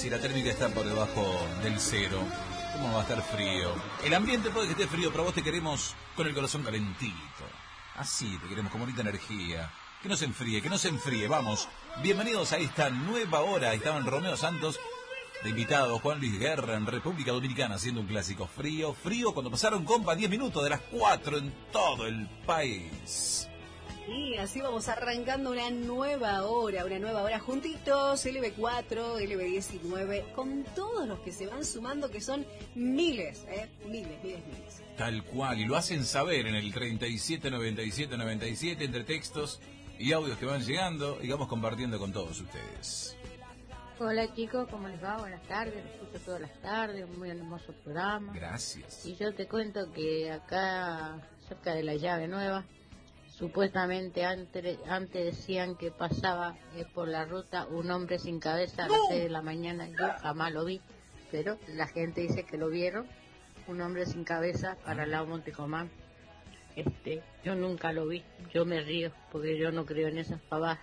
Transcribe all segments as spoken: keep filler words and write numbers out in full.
si la térmica está por debajo del cero, ¿cómo no va a estar frío? El ambiente puede que esté frío, pero vos te queremos con el corazón calentito. Así te queremos, con bonita energía. Que no se enfríe, que no se enfríe. Vamos, bienvenidos a esta nueva hora. Estaban Romeo Santos de invitado, Juan Luis Guerra en República Dominicana, haciendo un clásico frío. Frío cuando pasaron, compa, diez minutos de las cuatro en todo el país. Y así vamos arrancando una nueva hora, una nueva hora juntitos, L B cuatro, L B diecinueve, con todos los que se van sumando, que son miles, ¿eh? Miles, miles, miles. Tal cual, y lo hacen saber en el treinta y siete noventa y siete noventa y siete, entre textos y audios que van llegando, y vamos compartiendo con todos ustedes. Hola chicos, ¿cómo les va? Buenas tardes, los escucho todas las tardes, un muy hermoso programa. Gracias. Y yo te cuento que acá, cerca de la llave nueva, supuestamente antes, antes decían que pasaba eh, por la ruta un hombre sin cabeza a las seis de la mañana. Yo jamás lo vi, pero la gente dice que lo vieron, un hombre sin cabeza para el lado Montecomán. Este, yo nunca lo vi, yo me río porque yo no creo en esas pavadas.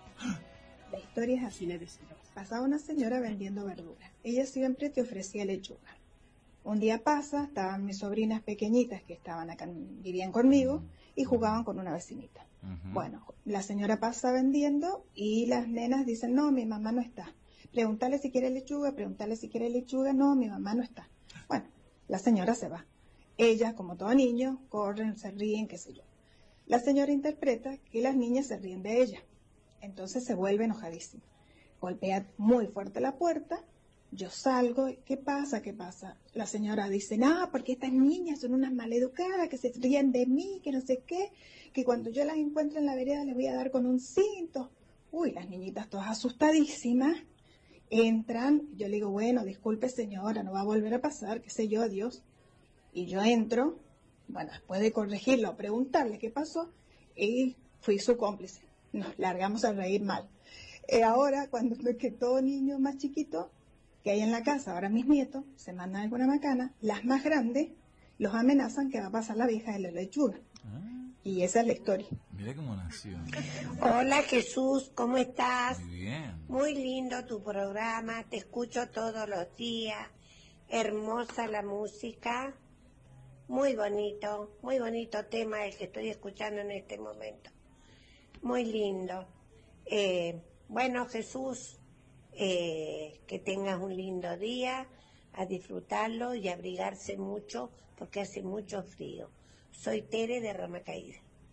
La historia es así. Pasaba una señora vendiendo verduras. Ella siempre te ofrecía lechuga. Un día pasa, estaban mis sobrinas pequeñitas que estaban acá, vivían conmigo y jugaban con una vecinita. Uh-huh. Bueno, la señora pasa vendiendo y las nenas dicen, no, mi mamá no está. Pregúntale si quiere lechuga, pregúntale si quiere lechuga, no, mi mamá no está. Bueno, la señora se va. Ella, como todo niño, corren, se ríen, qué sé yo. La señora interpreta que las niñas se ríen de ella. Entonces se vuelve enojadísima. Golpea muy fuerte la puerta. Yo salgo. ¿Qué pasa? ¿Qué pasa? La señora dice, no, porque estas niñas son unas maleducadas que se ríen de mí, que no sé qué, que cuando yo las encuentre en la vereda les voy a dar con un cinto. Uy, las niñitas todas asustadísimas. Entran. Yo le digo, bueno, disculpe señora, no va a volver a pasar, qué sé yo, adiós. Y yo entro. Bueno, después de corregirla o preguntarle qué pasó, y fui su cómplice. Nos largamos a reír mal. Eh, ahora, cuando veo que todo niño más chiquito que hay en la casa, ahora mis nietos, se mandan alguna macana, las más grandes los amenazan que va a pasar la vieja de la lechuga. Ah. Y esa es la historia. Mira cómo nació. Hola Jesús, ¿cómo estás? Muy bien. Muy lindo tu programa, te escucho todos los días. Hermosa la música. Muy bonito, muy bonito tema el que estoy escuchando en este momento. Muy lindo. Eh, bueno, Jesús, eh, que tengas un lindo día, a disfrutarlo y abrigarse mucho porque hace mucho frío. Soy Tere de Rama Caída.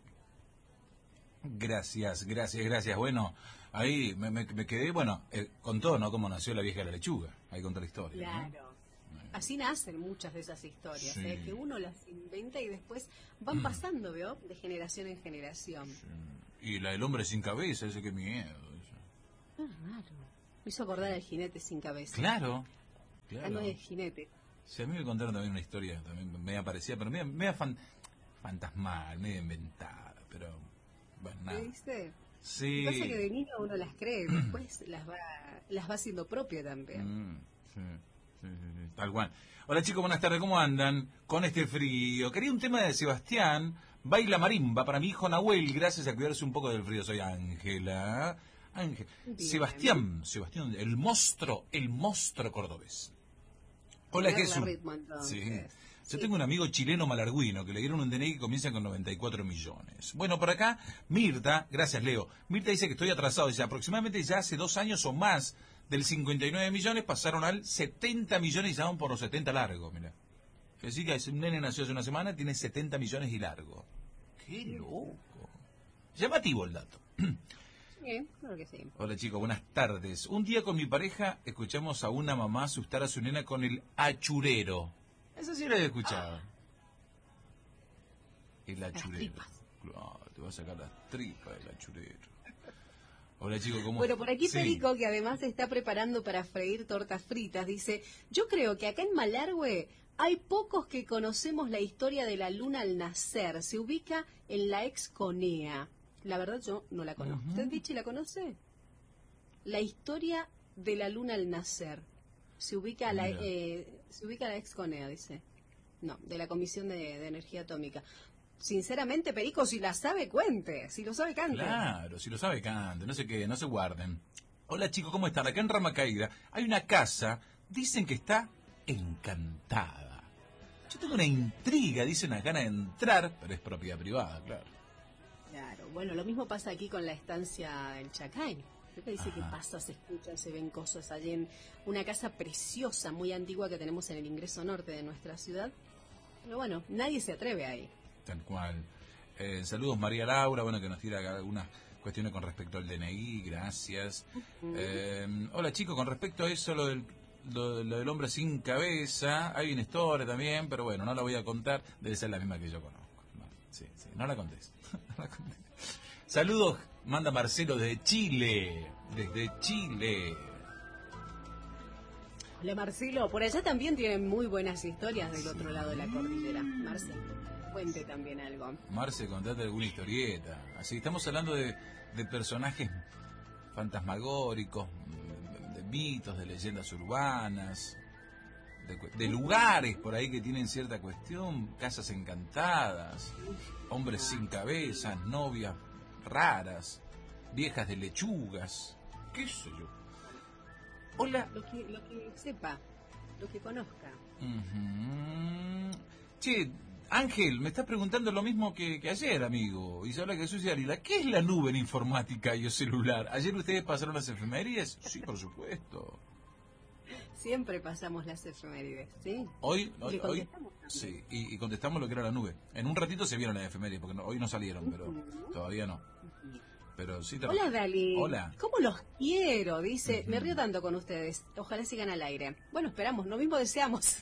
Gracias, gracias, gracias. Bueno, ahí me, me, me quedé, bueno, eh, contó, ¿no?, cómo nació la vieja de la lechuga. Ahí contó la historia. Claro. ¿No? Así nacen muchas de esas historias, sí. ¿eh? Que uno las inventa y después van pasando, ¿veo? De generación en generación. Sí. Y la del hombre sin cabeza, ese que miedo. Eso. Ah, raro. Me hizo acordar al jinete sin cabeza. Claro, claro. Ah, no es jinete. Sí, a mí me contaron también una historia, también media parecida, pero media, media fan, fantasmal, media inventada, pero bueno, nada. ¿Qué dice? Sí. Lo que pasa que de niño uno las cree, después las va las va haciendo propia también. Mm, sí. Sí, sí, sí, tal cual. Hola chicos, buenas tardes, ¿cómo andan? Con este frío. Quería un tema de Sebastián, Baila Marimba, para mi hijo Nahuel, gracias a cuidarse un poco del frío. Soy Ángela. Ángel. Sebastián, Sebastián, el monstruo, el monstruo cordobés. Hola Jesús. Ritmo, sí. Sí. Yo tengo un amigo chileno malarguino que le dieron un D N I que comienza con noventa y cuatro millones. Bueno, por acá, Mirta, gracias Leo, Mirta dice que estoy atrasado, dice aproximadamente ya hace dos años o más del cincuenta y nueve millones pasaron al setenta millones y ya van por los setenta largos, mira. Así que un nene nació hace una semana, tiene setenta millones y largo. ¡Qué loco! Llamativo el dato. Sí, claro que sí. Hola chicos, buenas tardes. Un día con mi pareja escuchamos a una mamá asustar a su nena con el achurero. Eso sí lo he escuchado. El achurero. Claro, te va a sacar las tripas del achurero. Hola chicos, ¿cómo? Bueno, por aquí sí. Perico, que además se está preparando para freír tortas fritas, dice, yo creo que acá en Malargüe hay pocos que conocemos la historia de la luna al nacer. Se ubica en la ex Conea. La verdad yo no la conozco. Uh-huh. ¿Usted, Vichy, la conoce? La historia de la luna al nacer. Se ubica a la, eh, se ubica a la ex Conea, dice. No, de la Comisión de, de Energía Atómica. Sinceramente, Perico, si la sabe, cuente. Si lo sabe, cante. Claro, si lo sabe, cante. No se quede, no se guarden. Hola chicos, ¿cómo están? Acá en Rama Caída hay una casa, dicen que está encantada. Yo tengo una intriga, dicen una gana de entrar, pero es propiedad privada, claro. Claro, bueno, lo mismo pasa aquí con la estancia en Chacay. Creo que dice Ajá. que pasa, se escucha, se ven cosas allí en una casa preciosa, muy antigua que tenemos en el ingreso norte de nuestra ciudad. Pero bueno, nadie se atreve ahí. Tal cual. Eh, saludos María Laura, bueno, que nos tira algunas cuestiones con respecto al D N I, gracias. Uh-huh. Eh, hola chicos, con respecto a eso, lo del, lo, lo del hombre sin cabeza, hay una historia también, pero bueno, no la voy a contar, debe ser la misma que yo conozco. No, sí, sí, no la contés. no la contés. Saludos, manda Marcelo desde Chile, desde Chile. Hola Marcelo, por allá también tienen muy buenas historias del otro lado de la cordillera. Marcelo, cuente también algo. Marce, contate alguna historieta. Así estamos hablando de, de personajes fantasmagóricos, de mitos, de leyendas urbanas, de, de lugares por ahí que tienen cierta cuestión, casas encantadas, hombres sin cabezas, novias raras, viejas de lechugas, qué sé yo. Hola. Lo que, lo que sepa, lo que conozca. Uh-huh. Che, Ángel, me estás preguntando lo mismo que, que ayer, amigo. Isabela Jesús y Dalila, ¿qué es la nube en informática y o celular? ¿Ayer ustedes pasaron las efemérides? Sí, por supuesto. Siempre pasamos las efemérides, ¿sí? Hoy, hoy, hoy sí, y, y contestamos lo que era la nube. En un ratito se vieron las efemérides, porque no, hoy no salieron, pero uh-huh. todavía no. Uh-huh. Pero sí te... Hola Dali. Hola. ¿Cómo los quiero? Dice, uh-huh. me río tanto con ustedes. Ojalá sigan al aire. Bueno, esperamos, lo mismo deseamos.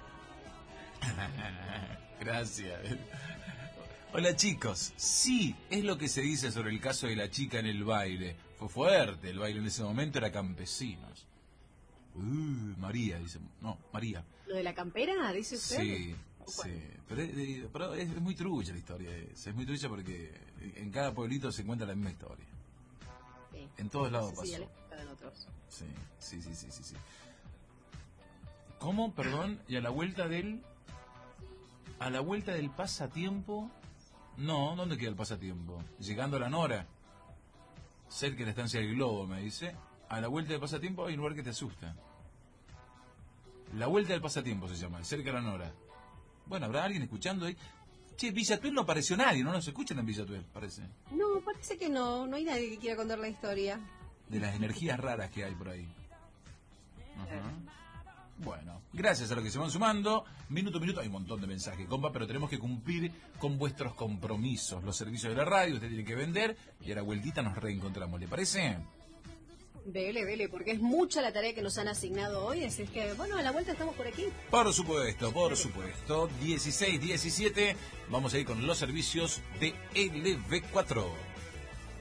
Gracias. Hola chicos, sí, es lo que se dice sobre el caso de la chica en el baile. Fue fuerte el baile en ese momento, era campesinos. Uh, María, dice. No, María. ¿Lo de la campera, dice usted? Sí, sí. Pero, es, pero es muy trucha la historia. Es, es muy trucha porque en cada pueblito se encuentra la misma historia. Sí. En todos lados pasó. Sí, ya les en otros. Sí, sí, sí, sí, sí, sí. ¿Cómo? Perdón. ¿Y a la vuelta del... a la vuelta del pasatiempo? No, ¿dónde queda el pasatiempo? Llegando a la Nora. Cerca de la estancia del Globo, me dice. A la vuelta del pasatiempo hay un lugar que te asusta. La vuelta del pasatiempo se llama, cerca de la Nora. Bueno, ¿habrá alguien escuchando ahí? Che, Villatuel no apareció nadie, ¿no? Nos escuchan en Villatuel, parece. No, parece que no, no hay nadie que quiera contar la historia. De las energías raras que hay por ahí. Ajá. Bueno, gracias a los que se van sumando. Minuto a minuto, hay un montón de mensajes, compa, pero tenemos que cumplir con vuestros compromisos. Los servicios de la radio, usted tiene que vender, y a la vueltita nos reencontramos, ¿le parece? Dele, dele, porque es mucha la tarea que nos han asignado hoy, así es que, bueno, a la vuelta estamos por aquí. Por supuesto, por supuesto. dieciséis diecisiete, vamos a ir con los servicios de L V cuatro.